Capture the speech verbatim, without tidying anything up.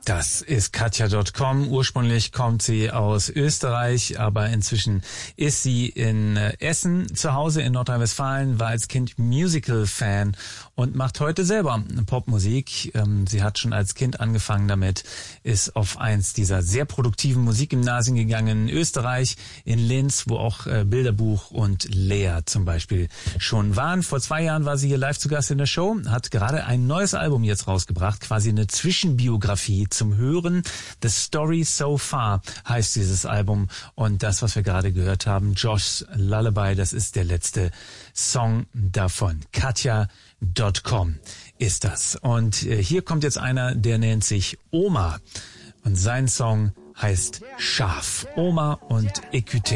Das ist Katja Punkt com. Ursprünglich kommt sie aus Österreich, aber inzwischen ist sie in Essen zu Hause in Nordrhein-Westfalen, war als Kind Musical-Fan und macht heute selber Popmusik. Sie hat schon als Kind angefangen damit, ist auf eins dieser sehr produktiven Musikgymnasien gegangen in Österreich, in Linz, wo auch Bilderbuch und Lea zum Beispiel schon waren. Vor zwei Jahren war sie hier live zu Gast in der Show, hat gerade ein neues Album jetzt rausgebracht, quasi eine Zwischenbiografie zum Hören. The Story So Far heißt dieses Album und das, was wir gerade gehört haben, Josh's Lullaby, das ist der letzte Song davon. Katja Punkt com ist das. Und hier kommt jetzt einer, der nennt sich Oma und sein Song heißt Schaf. Oma und E Q T.